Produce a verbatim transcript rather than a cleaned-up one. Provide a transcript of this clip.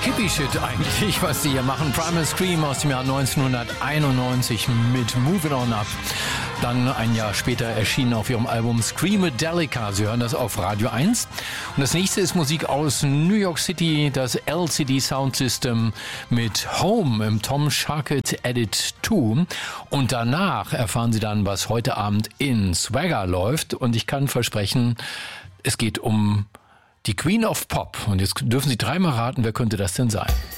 Hippie-Shit eigentlich, was sie hier machen. Primal Scream aus dem Jahr neunzehnhunderteinundneunzig mit Moving On Up. Dann ein Jahr später erschienen auf ihrem Album Screamadelica. Sie hören das auf Radio eins. Und das nächste ist Musik aus New York City, das L C D Sound System mit Home im Tom Sharkett Edit zwei. Und danach erfahren Sie dann, was heute Abend in Swagger läuft. Und ich kann versprechen, es geht um die Queen of Pop. Und jetzt dürfen Sie dreimal raten, wer könnte das denn sein?